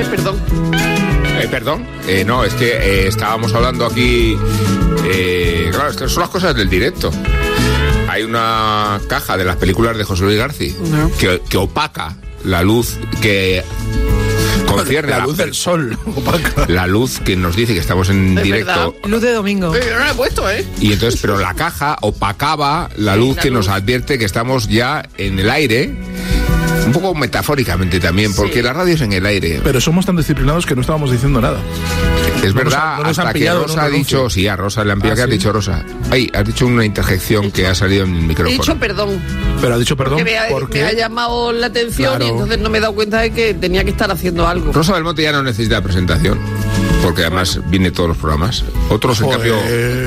Perdón. ¿Perdón? No, es que estábamos hablando aquí... claro, estas son las cosas del directo. Hay una caja de las películas de José Luis García que opaca la luz que concierne la luz del sol, opaca. La luz que nos dice que estamos en directo. ¿Verdad? Luz de domingo. Pero no la he puesto, Y entonces, pero la caja opacaba la luz que nos advierte que estamos ya en el aire. Un poco metafóricamente también, porque la radio es en el aire. Pero somos tan disciplinados que no estábamos diciendo nada. Es verdad, hasta que Rosa ha dicho... Sí, a Rosa le han pillado. ¿Qué has dicho, Rosa? Ay, has dicho una interjección que ha salido en el micrófono. He dicho perdón. Pero ha dicho perdón porque me ha llamado la atención, y entonces no me he dado cuenta de que tenía que estar haciendo algo. Rosa Belmonte ya no necesita presentación, porque además viene todos los programas. Otros, en cambio...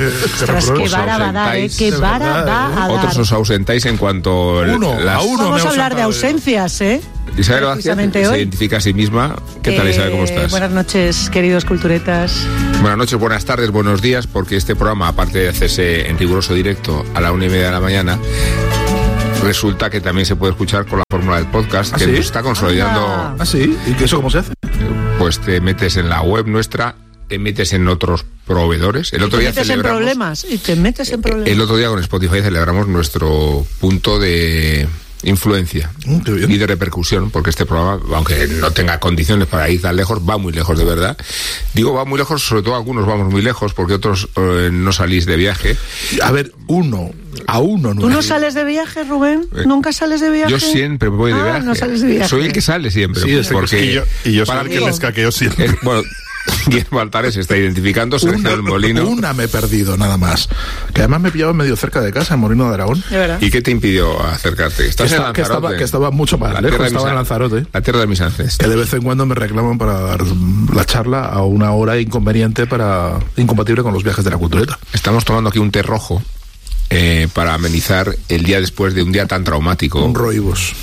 ¡Qué vara va a dar! Otros os ausentáis en cuanto... Vamos a hablar de ausencias, Isabel Vázquez se identifica a sí misma. ¿Qué tal, Isabel? ¿Cómo estás? Buenas noches, queridos culturetas. Buenas noches, buenas tardes, buenos días, porque este programa, aparte de hacerse en riguroso directo a la 1:30 de la mañana, resulta que también se puede escuchar con la fórmula del podcast, que nos está consolidando. ¿Ah, sí? ¿Y qué eso cómo se hace? Pues te metes en la web nuestra, te metes en otros proveedores. El otro día celebramos... te metes en problemas. El otro día con Spotify celebramos nuestro punto de... influencia y de repercusión, porque este programa, aunque no tenga condiciones para ir tan lejos, va muy lejos de verdad. Digo, va muy lejos, sobre todo algunos vamos muy lejos, porque otros no salís de viaje. A ver, uno no. ¿Tú no sales de viaje, Rubén? ¿Nunca sales de viaje? Yo siempre voy de viaje. No sales de viaje. Soy el que sale siempre. Sí, porque y yo soy el que les caqueo siempre. Bueno, Guillermo Altares se está identificando, Sergio del Molino. Una me he perdido, nada más. Que además me pillaba medio cerca de casa, en Molino de Aragón. ¿Y qué te impidió acercarte? ¿Estás en Lanzarote? Que estaba mucho más lejos, estaba en Lanzarote. La tierra de mis ancestros. Que de vez en cuando me reclaman para dar la charla a una hora inconveniente incompatible con los viajes de la cultureta. Estamos tomando aquí un té rojo para amenizar el día después de un día tan traumático. Un roibos,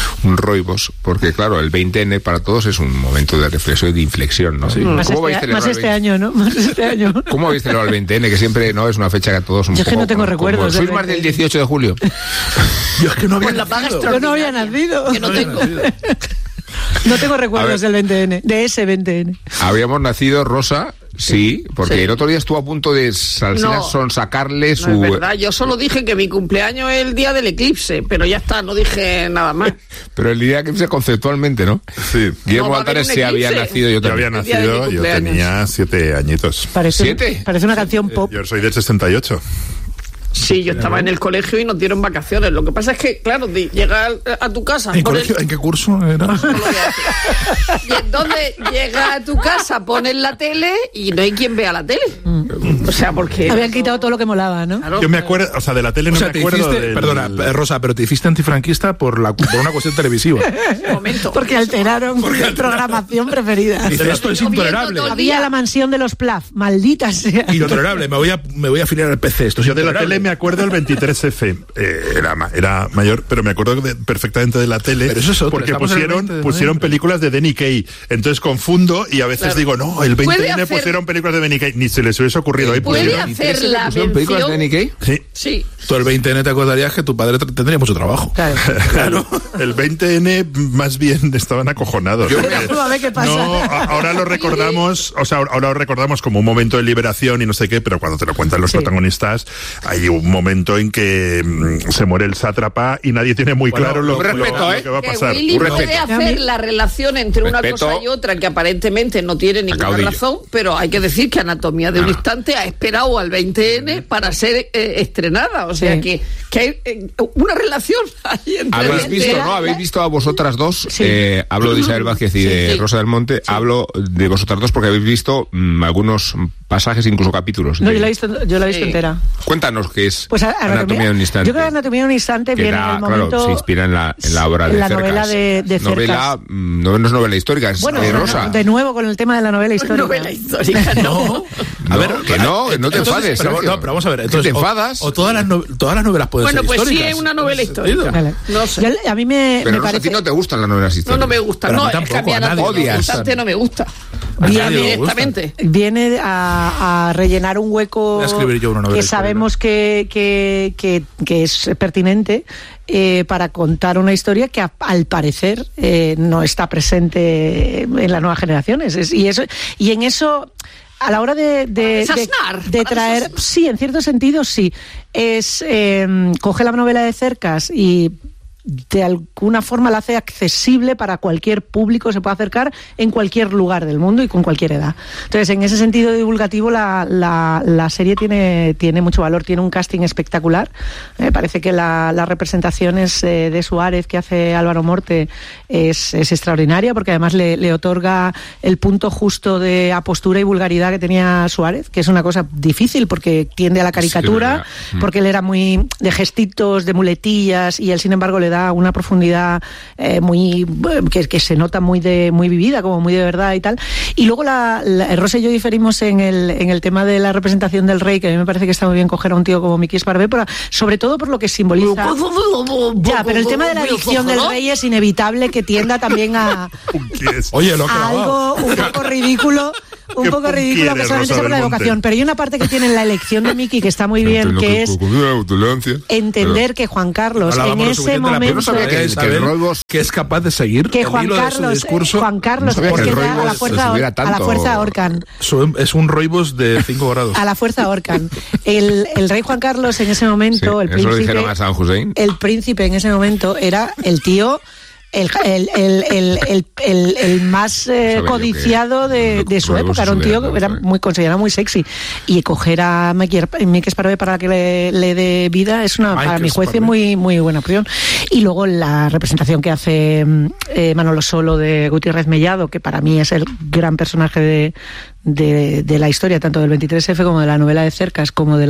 porque claro, el 20N para todos es un momento de reflexión y de inflexión, ¿no? Sí. Más este año, ¿no? ¿Cómo habéis celebrado el 20N? Que siempre no es una fecha que a todos un Yo poco... es que no tengo recuerdos. ¿Sois más del 18 de julio? Yo es que no había nacido. Yo no había nacido. Que no tengo. No tengo recuerdos del 20N, de ese 20N. Habíamos nacido, Rosa... Sí, porque el otro día estuvo a punto de sonsacarle su... No es verdad, yo solo dije que mi cumpleaños es el día del eclipse, pero ya está, no dije nada más. Pero el día del eclipse conceptualmente, ¿no? Sí. Guillermo Altares se había nacido, yo había nacido, yo tenía 7 añitos. ¿7? Parece una canción pop. Yo soy del 68. Sí, yo estaba en el colegio y nos dieron vacaciones. Lo que pasa es que, claro, llegas a tu casa... ¿En qué curso era? ¿Dónde llegas a tu casa, pones la tele y no hay quien vea la tele? O sea, porque... Habían quitado todo lo que molaba, ¿no? Claro. Yo me acuerdo, o sea, de la tele no me acuerdo... Perdona, Rosa, pero te hiciste antifranquista por una cuestión televisiva. Un momento. Porque alteraron mi programación preferida. Dice, esto es intolerable. Había la mansión de los Plaf, maldita sea. Intolerable, me voy a afiliar al PC. Esto es Yo de la intolerable. tele me acuerdo el 23F. Era mayor, pero me acuerdo perfectamente de la tele. Pero eso es otro, porque pusieron películas de Danny Kaye. Entonces confundo y a veces digo, no, el 20N pusieron películas de Danny Kaye. Ni se les hubiese ocurrido hoy. ¿Puede hacer la mención? ¿Películas de Danny Kaye? Sí. Tú el 20N te acordarías que tu padre tendría mucho trabajo. Claro. El 20N más bien estaban acojonados. A ver qué pasa. No, ahora lo recordamos, ahora lo recordamos como un momento de liberación y no sé qué, pero cuando te lo cuentan los protagonistas, hay un momento en que se muere el sátrapa y nadie tiene muy claro lo que va a pasar. Que Willy puede hacer la relación entre una cosa y otra que aparentemente no tiene ninguna razón, pero hay que decir que Anatomía de un Instante ha esperado al 20N para ser estrenada, o sea que hay una relación ahí entre... ¿Habéis visto, no? ¿Habéis visto a vosotras dos? Sí. Hablo de Isabel Vázquez y de Rosa del Monte. Sí. Hablo de vosotras dos porque habéis visto algunos pasajes, incluso capítulos. No, yo la he visto entera. Cuéntanos qué es pues Anatomía de un Instante. Yo creo que Anatomía de un Instante viene en el momento... Claro, se inspira en la obra de Cercas. La novela de Cercas. No es novela histórica, es Rosa. De nuevo con el tema de la novela histórica. Novela histórica, no. A ver, que no te enfades. Pero vamos a ver, entonces, ¿te enfadas? O todas las novelas pueden ser históricas. Bueno, pues sí es una novela histórica. Vale. No sé. A mí me Pero parece... a ti no te gustan las novelas históricas. No me gusta. No, es que a mí Anatomía de un Instante no me gusta. Directamente. Viene a rellenar un hueco que sabemos que que es pertinente para contar una historia que al parecer no está presente en las nuevas generaciones. Y en eso, a la hora de traer, sí, en cierto sentido sí, es coge la novela de Cercas y de alguna forma la hace accesible para cualquier público, se puede acercar en cualquier lugar del mundo y con cualquier edad. Entonces, en ese sentido divulgativo, la serie tiene mucho valor, tiene un casting espectacular. Me parece que las representaciones de Suárez que hace Álvaro Morte es extraordinaria, porque además le otorga el punto justo de apostura y vulgaridad que tenía Suárez, que es una cosa difícil porque tiende a la caricatura, porque él era muy de gestitos, de muletillas, y él, sin embargo, le da una profundidad muy que se nota muy vivida, como muy de verdad y tal. Y luego Rosa y yo diferimos en el tema de la representación del rey, que a mí me parece que está muy bien coger a un tío como Miki Esparvé, pero sobre todo por lo que simboliza. Ya, pero el tema de la adicción del rey es inevitable que tienda también a algo un poco ridículo. Un poco ridículo, que solamente sea por la evocación. Pero hay una parte que tiene en la elección de Miki que está muy bien, que es entender que Juan Carlos en ese momento que es capaz de seguir que Juan Carlos porque a la fuerza ahorcan. Es un roibos de 5 grados. A la fuerza ahorcan. El rey Juan Carlos en ese momento, el príncipe en ese momento era el tío el más codiciado de su época. Era un tío que era muy considerado muy sexy, y coger a Miki Esparvé para que le dé vida es para mi juicio muy buena opción. Y luego la representación que hace Manolo Solo de Gutiérrez Mellado, que para mí es el gran personaje de la historia, tanto del 23F como de la novela de Cercas, como de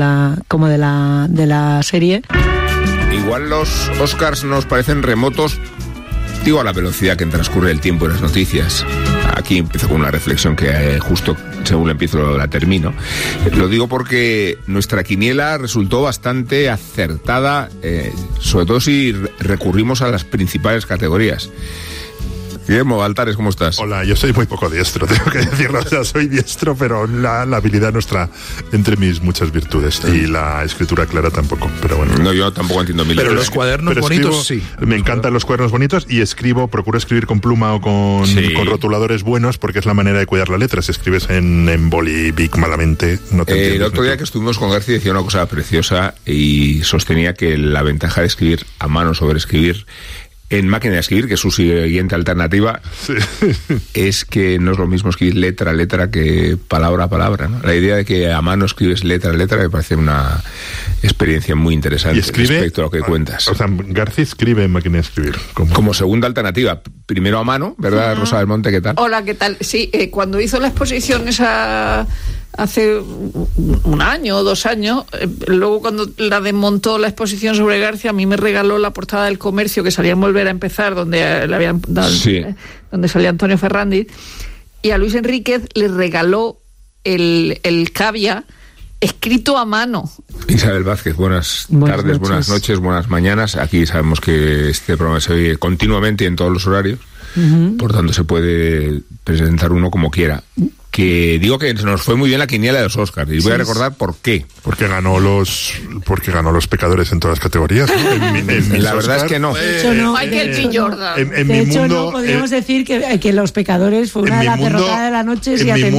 la serie. Igual los Oscars nos parecen remotos, digo, a la velocidad que transcurre el tiempo y las noticias. Aquí empiezo con una reflexión que justo según la empiezo la termino. Lo digo porque nuestra quiniela resultó bastante acertada, sobre todo si recurrimos a las principales categorías. Guillermo Altares, ¿cómo estás? Hola, yo soy muy poco diestro, tengo que decirlo. O sea, soy diestro, pero la habilidad no está entre mis muchas virtudes. Y la escritura clara tampoco, pero bueno. No, yo tampoco entiendo mil. Pero los cuadernos bonitos, sí. Me encantan los cuadernos bonitos y procuro escribir con pluma o con rotuladores buenos, porque es la manera de cuidar la letra. Si escribes en boli big malamente, no te entiendes. El otro día que estuvimos con García decía una cosa preciosa y sostenía que la ventaja de escribir a mano sobre escribir en máquina de escribir, que es su siguiente alternativa, es que no es lo mismo escribir letra a letra que palabra a palabra, ¿no? La idea de que a mano escribes letra a letra me parece una experiencia muy interesante respecto a lo que cuentas. O sea, García escribe en máquina de escribir. Como segunda alternativa. Primero a mano, ¿verdad, Rosa del Monte? ¿Qué tal? Hola, ¿qué tal? Sí, cuando hizo la exposición esa hace un año o 2 años, luego cuando la desmontó la exposición sobre García, a mí me regaló la portada del Comercio, que salía en Volver a Empezar, donde le habían dado, donde salía Antonio Ferrandis, y a Luis Enríquez le regaló el Cavia escrito a mano. Isabel Vázquez, buenas tardes, buenas noches, buenas mañanas. Aquí sabemos que este programa se oye continuamente y en todos los horarios, por tanto se puede presentar uno como quiera. Que digo que nos fue muy bien la quiniela de los Oscars, y voy a recordar por qué. Porque ganó los Pecadores en todas las categorías, ¿no? La verdad es que no. Michael B. Jordan. De hecho, no podríamos decir que Los Pecadores fue una de las derrotadas de la noche.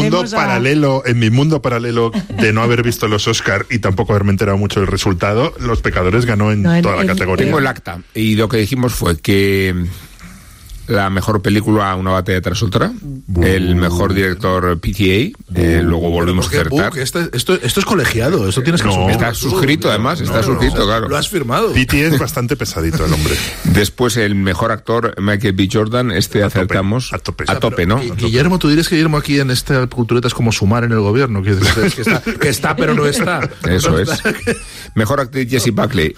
En mi mundo paralelo de no haber visto los Oscars y tampoco haberme enterado mucho del resultado, Los Pecadores ganó en toda la categoría. Tengo el acta, y lo que dijimos fue que la mejor película, una batalla tras otra, el mejor director PTA, luego volvimos a acertar. Esto es colegiado, esto tienes que asumir. Está suscrito, además, suscrito, claro. Lo has firmado. PTA es bastante pesadito el hombre. Después el mejor actor, Michael B. Jordan, acertamos a tope, ¿no? Guillermo, tú dirías que Guillermo aquí en esta cultureta es como sumar en el gobierno, que está pero no está. Eso es. Mejor actriz Jessie Buckley.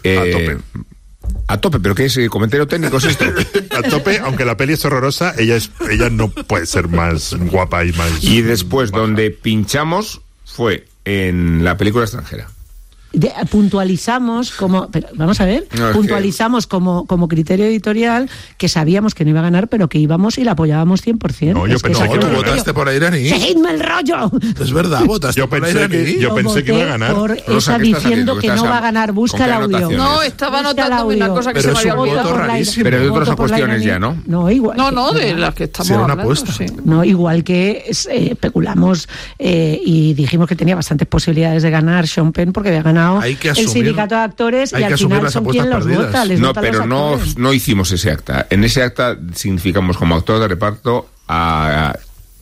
A tope, pero ¿qué es? ¿Comentario técnico es esto? A tope, aunque la peli es horrorosa, ella no puede ser más guapa y más... Y después, donde pinchamos, fue en la película extranjera. puntualizamos como criterio editorial que sabíamos que no iba a ganar, pero que íbamos y la apoyábamos 100%. No, yo pensé que tú votaste por Airaní. ¡Seguidme el rollo! Es verdad, votaste por Airaní. Yo pensé que iba a ganar. Por esa diciendo que no va a ganar. Busca el audio. No, estaba anotando una cosa que se me había olvidado. Pero de otras cuestiones ya, ¿no? No, igual. No, de las que estamos hablando. Una apuesta. Sí. No, igual que especulamos y dijimos que tenía bastantes posibilidades de ganar Sean Penn porque había ganado el sindicato de actores y al final son quien los vota. No, pero no hicimos ese acta. En ese acta significamos como actor de reparto a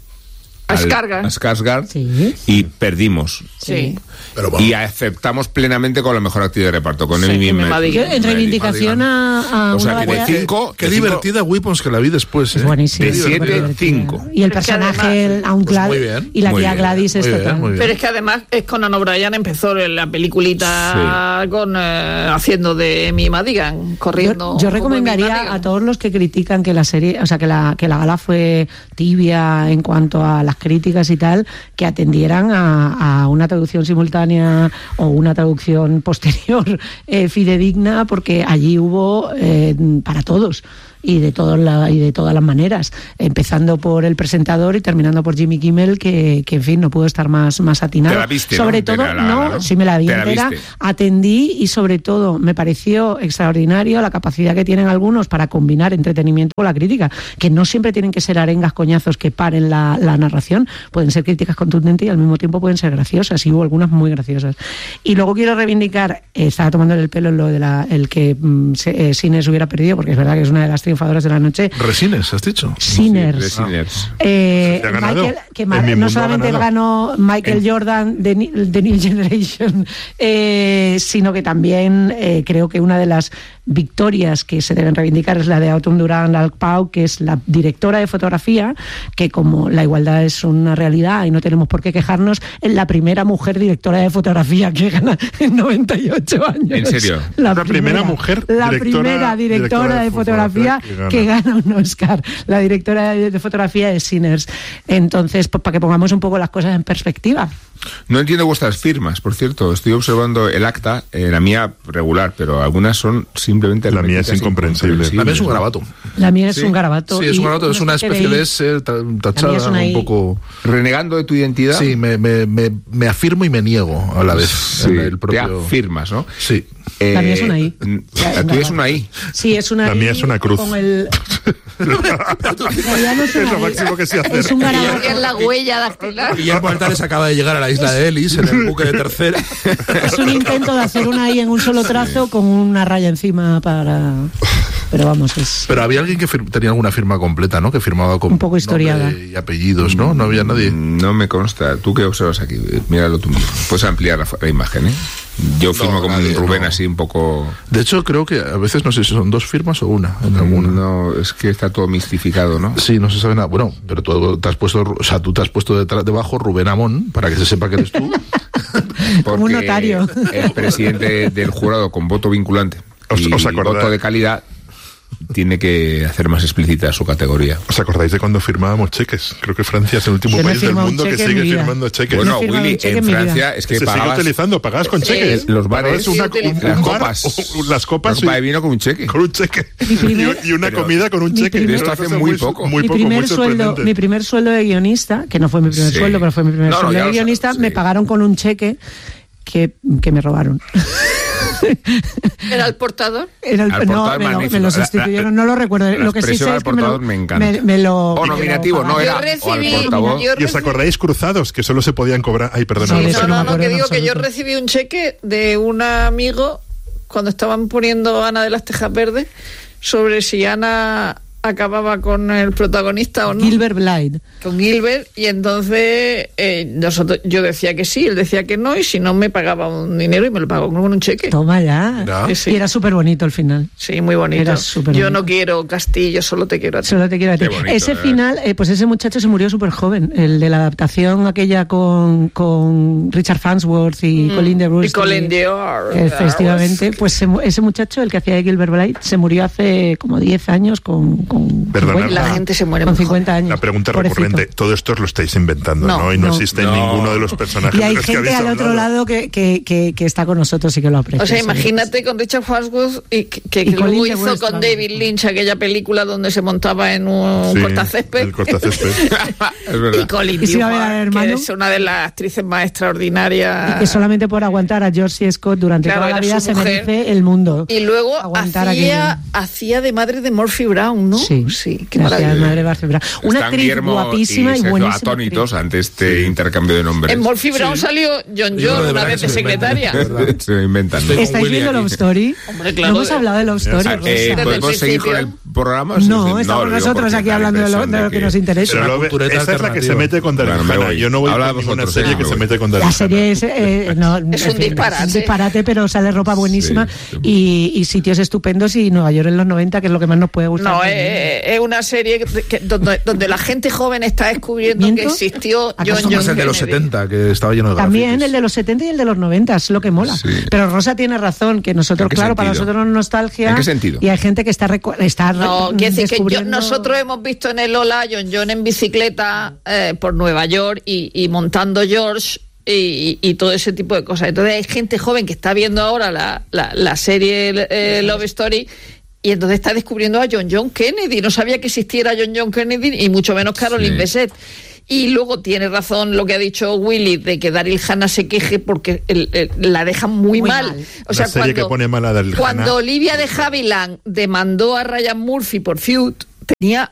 Skarsgård, sí. Y perdimos. Sí. Pero bueno. Y aceptamos plenamente con la mejor actriz de reparto, con Amy Madigan. En reivindicación a o sea, una que de 5... Qué divertida Weapons que la vi después. Es buenísimo. De 7, 5. Y el personaje, y la tía Gladys es total. Pero es que además Conan O'Brien empezó en la peliculita haciendo de Amy Madigan, corriendo. Yo recomendaría a todos los que critican que la serie, o sea, que la gala fue tibia en cuanto a las críticas y tal, que atendieran a una traducción simultánea o una traducción posterior fidedigna, porque allí hubo para todos. Y de todas las maneras, empezando por el presentador y terminando por Jimmy Kimmel, que en fin, no pudo estar más atinado. ¿Te la viste, sobre no? todo, ¿no? Sí me la vi entera, atendí y sobre todo me pareció extraordinario la capacidad que tienen algunos para combinar entretenimiento con la crítica, que no siempre tienen que ser arengas, coñazos que paren la narración, pueden ser críticas contundentes y al mismo tiempo pueden ser graciosas, y hubo algunas muy graciosas. Y luego quiero reivindicar, estaba tomándole el pelo en lo de el que Sinners hubiera perdido, porque es verdad que es una de las triunfadoras de la noche. Resines, has dicho. Sinners. Michael, que no solamente ganó Michael Jordan de New Generation, sino que también creo que una de las victorias que se deben reivindicar es la de Autumn Durán Alpau, que es la directora de fotografía, que como la igualdad es una realidad y no tenemos por qué quejarnos, es la primera mujer directora de fotografía que gana en 98 años. ¿En serio? La primera mujer primera directora de fotografía que gana un Oscar. La directora de fotografía de Sinners. Entonces, pues, para que pongamos un poco las cosas en perspectiva. No entiendo vuestras firmas, por cierto. Estoy observando el acta, la mía regular, pero algunas son simplemente... La mía es incomprensible. La mía es un garabato. La mía es un garabato. Sí, es un garabato, es una especie de S tachada, un poco... ¿Renegando de tu identidad? Sí, me afirmo y me niego a la vez. Sí, te afirmas, ¿no? Sí. La mía es una I. La tuya es una I. Sí, es una I. La mía es una cruz. Con el... es lo máximo que se hace. Es un garabato. Es la huella dactilar. Guillermo Altares acaba de llegar a la isla de Ellis en el buque de tercera. Es un intento de hacer una I en un solo trazo con una raya encima para... Pero vamos, es... Pero había alguien que tenía alguna firma completa, ¿no? Que firmaba con un poco historiada y apellidos, ¿no? No había nadie. No me consta. ¿Tú qué observas aquí? Míralo tú mismo. Puedes ampliar la imagen, ¿eh? Yo firmo como Rubén, así un poco... De hecho, creo que a veces no sé si son dos firmas o una en alguna. No, es que está todo mistificado, ¿no? Sí, no se sabe nada. Bueno, pero tú te has puesto debajo Rubén Amón, para que se sepa que eres tú. Como un notario. El presidente del jurado con voto vinculante y voto de calidad tiene que hacer más explícita su categoría. ¿Os acordáis de cuando firmábamos cheques? Creo que Francia es el último país del mundo que sigue firmando cheques. Bueno, Willy, en Francia es que se sigue utilizando, pagabas con cheques. Los bares, las copas de vino con un cheque. Con un cheque. Y una comida con un cheque. Esto hace muy poco. Muy sorprendente. Mi primer sueldo de guionista, que no fue mi primer sueldo, pero fue mi primer sueldo de guionista, me pagaron con un cheque que me robaron. ¿Era el portador? Me lo sustituyeron, no lo recuerdo. Lo que sí sé es que me lo... O nominativo, no era. ¿Y os acordáis cruzados? Que solo se podían cobrar... Ay, perdona. No, que digo que yo recibí un cheque de un amigo cuando estaban poniendo Ana de las Tejas Verdes sobre si Ana acababa con el protagonista o no. Gilbert Blythe. Con Gilbert, y entonces yo decía que sí, él decía que no, y si no me pagaba un dinero y me lo pagó con un cheque. Toma ya. Sí. Y era súper bonito el final. Sí, muy bonito. Yo no quiero Castillo, solo te quiero a ti. Solo te quiero a ti. Bonito, ese final, pues ese muchacho se murió súper joven, el de la adaptación aquella con Richard Farnsworth y Colin de Bruce. Y Colin Dior. Efectivamente, pues ese muchacho, el que hacía de Gilbert Blythe, se murió hace como 10 años con la gente se muere con 50 años. La pregunta recurrente, todo esto os lo estáis inventando, ¿no? Y no existe ninguno de los personajes. Y hay gente al otro lado que está con nosotros y que lo aprecia. O sea, imagínate con Richard Farnsworth que luego hizo con David Lynch aquella película donde se montaba en un cortacésped. El cortacésped. Es verdad. Y Colin Newman, que es una de las actrices más extraordinarias. Y que solamente por aguantar a George C. Scott durante toda la vida se merece el mundo. Y luego hacía de madre de Murphy Brown, ¿no? Sí, qué maravilla. De madre de Murphy Brown. Una actriz guapísima y buenísima. Atónitos ante este intercambio de nombres. En Murphy Brown salió John una vez de secretaria. Se lo inventan. ¿Estáis viendo Love Story? Hombre, claro. No hemos hablado de Love Story. ¿Podemos seguir con el programa? No, estamos nosotros aquí hablando de lo que nos interesa. Esta es la que se mete con Daryl Hannah. Yo no voy a ninguna serie que se mete con Daryl Hannah. La serie es un disparate. Es un disparate, pero sale ropa buenísima y sitios estupendos y Nueva York en los 90, que es lo que más nos puede gustar. No, es una serie donde la gente joven está descubriendo que existió John Kennedy. Es el de los 70, que estaba lleno de También grafitis. el de los 70 y el de los 90, es lo que mola. Sí. Pero Rosa tiene razón, que nosotros, claro, para nosotros no es nostalgia. ¿En qué sentido? Y hay gente que está no, quiere decir que nosotros hemos visto en el Lola John en bicicleta por Nueva York y montando George y todo ese tipo de cosas. Entonces hay gente joven que está viendo ahora la serie Love Story y entonces está descubriendo a John Kennedy. No sabía que existiera John Kennedy y mucho menos Caroline Bessette. Y luego tiene razón lo que ha dicho Willy de que Daryl Hannah se queje porque la dejan muy mal. O sea, cuando Olivia de Havilland demandó a Ryan Murphy por Feud, tenía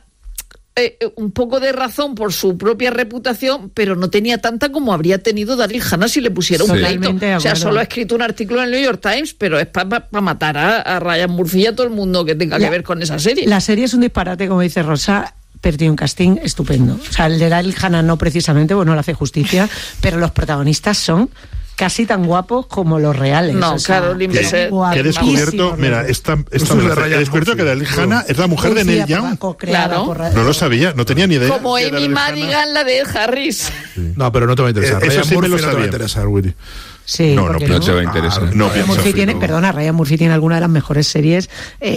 un poco de razón por su propia reputación, pero no tenía tanta como habría tenido Daryl Hannah si le pusiera un pleito. O sea, solo ha escrito un artículo en el New York Times, pero es para matar a Ryan Murphy y a todo el mundo que tenga que ver con esa serie. La serie es un disparate, como dice Rosa, pero tiene un casting estupendo. O sea, el de Daryl Hannah no precisamente, no le hace justicia, pero los protagonistas son casi tan guapos como los reales. No, Caroline Bessette. Que he descubierto, mira, he descubierto que Daryl Hannah es la mujer de Neil Young. Claro. No lo sabía, no tenía ni idea. Como Amy Madigan, la de Harris. Sí. No, pero no te va a interesar. Eso sí me lo sabía. No te va a interesar, Willy. Sí, no te va a interesar. Ryan Murphy tiene alguna de las mejores series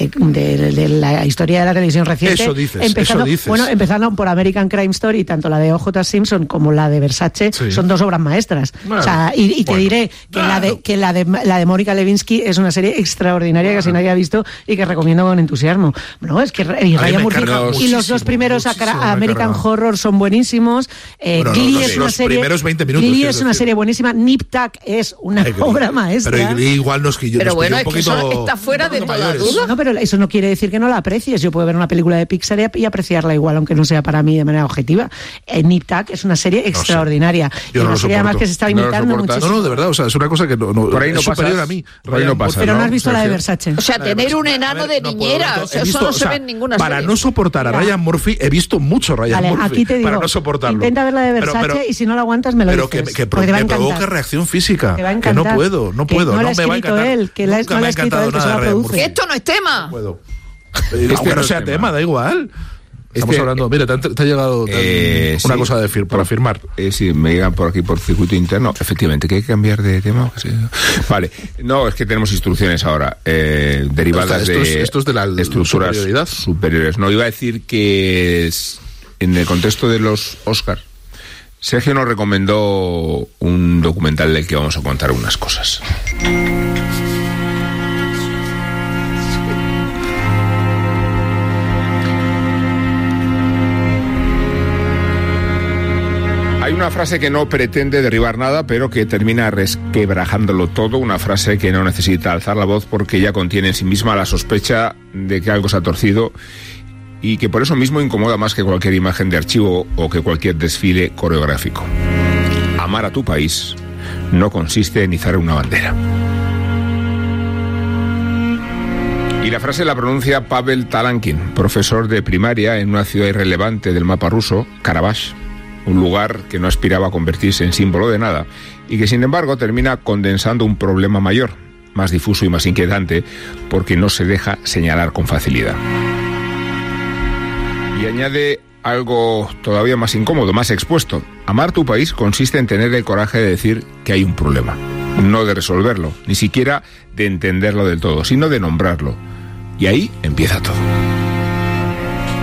de la historia de la televisión reciente. Eso dices. Empezando por American Crime Story, tanto la de O.J. Simpson como la de Versace son dos obras maestras. Bueno, o sea, y te diré que la de Mónica Lewinsky es una serie extraordinaria que casi nadie ha visto y que recomiendo con entusiasmo. No, es que Ryan Murphy y los dos primeros American Horror son buenísimos. Glee es una serie. Glee es una serie buenísima. Nip Tuck es una obra maestra. Pero igual nos quilló. Pero bueno, es que eso está fuera de toda duda. No, pero eso no quiere decir que no la aprecies. Yo puedo ver una película de Pixar y apreciarla igual, aunque no sea para mí de manera objetiva. Nip Tuck es una serie extraordinaria. Y una serie además que se está imitando muchísimo. No, de verdad, o sea, es una cosa que por ahí no pasa a mí. Pero no has visto la de Versace. O sea, tener un enano de niñera, eso no se ve en ninguna serie. Para no soportar a Ryan Murphy, he visto mucho Ryan Murphy. Aquí te digo, para no soportarlo. Intenta ver la de Versace y si no la aguantas me lo dices. Pero que provoca reacción física. Que no puedo. No me va a encantar. Él, que nunca me ha encantado él, que nada de Ryan Murphy. Que esto no es tema. No puedo. Aunque no sea tema, da igual. Estamos hablando, mira, te ha llegado una cosa para firmar. Sí, me llega por aquí por circuito interno. Efectivamente, que hay que cambiar de tema. Sí. Vale, no, es que tenemos instrucciones ahora derivadas esto es de la estructuras superiores. No, iba a decir que en el contexto de los Oscar, Sergio nos recomendó un documental del que vamos a contar unas cosas. Hay una frase que no pretende derribar nada, pero que termina resquebrajándolo todo. Una frase que no necesita alzar la voz porque ya contiene en sí misma la sospecha de que algo se ha torcido y que por eso mismo incomoda más que cualquier imagen de archivo o que cualquier desfile coreográfico. Amar a tu país no consiste en izar una bandera. Y la frase la pronuncia Pavel Talankin, profesor de primaria en una ciudad irrelevante del mapa ruso, Karabaj, un lugar que no aspiraba a convertirse en símbolo de nada y que sin embargo termina condensando un problema mayor, más difuso y más inquietante, porque no se deja señalar con facilidad. Y añade algo todavía más incómodo, más expuesto. Amar tu país consiste en tener el coraje de decir que hay un problema, no de resolverlo, ni siquiera de entenderlo del todo, sino de nombrarlo. Y ahí empieza todo.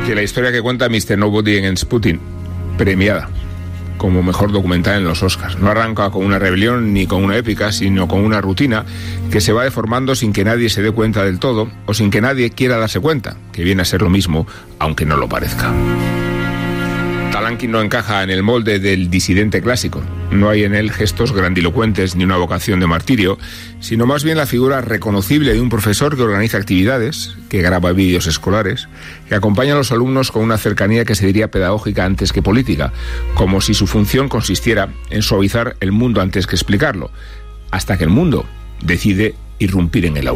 Porque la historia que cuenta Mr. Nobody en Sputin, premiada como mejor documental en los Oscars, no arranca con una rebelión ni con una épica, sino con una rutina que se va deformando sin que nadie se dé cuenta del todo o sin que nadie quiera darse cuenta, que viene a ser lo mismo, aunque no lo parezca. Talanqui no encaja en el molde del disidente clásico. No hay en él gestos grandilocuentes ni una vocación de martirio, sino más bien la figura reconocible de un profesor que organiza actividades, que graba vídeos escolares, que acompaña a los alumnos con una cercanía que se diría pedagógica antes que política, como si su función consistiera en suavizar el mundo antes que explicarlo, hasta que el mundo decide irrumpir en el aula.